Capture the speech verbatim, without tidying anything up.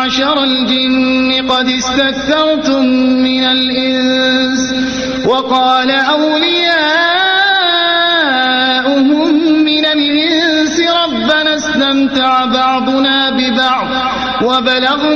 معشر الجن قد استكثرتم من الإنس وقال أولياؤهم من الإنس ربنا استمتع بعضنا ببعض وبلغنا